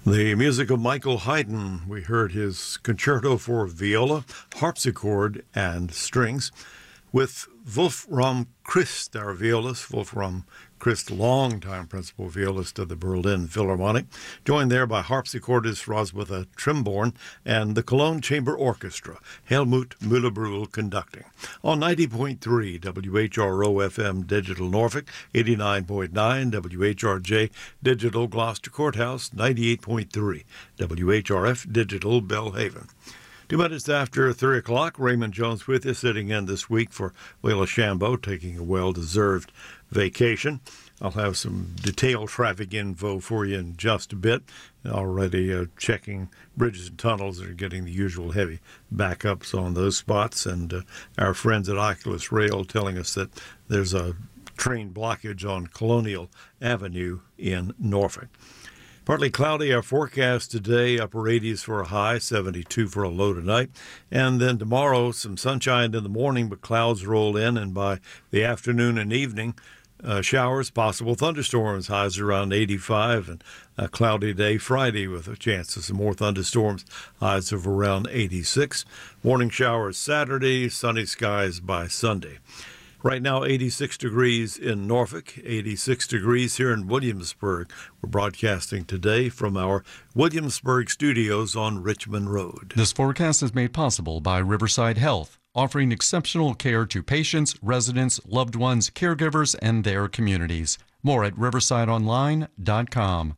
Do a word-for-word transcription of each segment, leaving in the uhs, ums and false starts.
The music of Michael Haydn. We heard his concerto for viola, harpsichord, and strings with Wolfram Christ, our violist. Wolfram Christ, longtime principal violist of the Berlin Philharmonic, joined there by harpsichordist Roswitha Trimborn and the Cologne Chamber Orchestra, Helmut Müller-Brühl conducting. On ninety point three W H R O F M Digital Norfolk, eighty-nine point nine W H R J Digital Gloucester Courthouse, ninety-eight point three W H R F Digital Belhaven. Two minutes after three o'clock, Raymond Jones with you, sitting in this week for Wayla Shambo, taking a well-deserved vacation. I'll have some detailed traffic info for you in just a bit. Already uh, checking bridges and tunnels that are getting the usual heavy backups on those spots. And uh, our friends at Oculus Rail telling us that there's a train blockage on Colonial Avenue in Norfolk. Partly cloudy, our forecast today, upper eighties for a high, seventy-two for a low tonight. And then tomorrow, some sunshine in the morning, but clouds roll in, and by the afternoon and evening, uh, showers, possible thunderstorms, highs around eighty-five, and a cloudy day Friday with a chance of some more thunderstorms, highs of around eighty-six. Morning showers Saturday, sunny skies by Sunday. Right now, eighty-six degrees in Norfolk, eighty-six degrees here in Williamsburg. We're broadcasting today from our Williamsburg studios on Richmond Road. This forecast is made possible by Riverside Health, offering exceptional care to patients, residents, loved ones, caregivers, and their communities. More at riverside online dot com.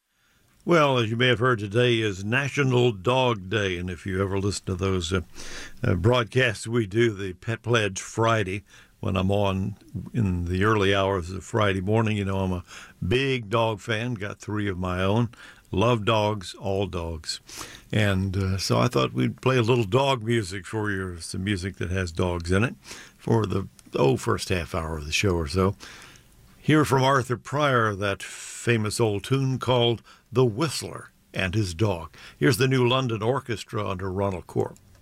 Well, as you may have heard, today is National Dog Day, and if you ever listen to those uh, uh, broadcasts we do, the Pet Pledge Friday, when I'm on in the early hours of Friday morning, you know, I'm a big dog fan, got three of my own, love dogs, all dogs. And uh, so I thought we'd play a little dog music for you, some music that has dogs in it, for the, oh, first half hour of the show or so. Hear from Arthur Pryor, that famous old tune called The Whistler and His Dog. Here's the new London Orchestra under Ronald Corp.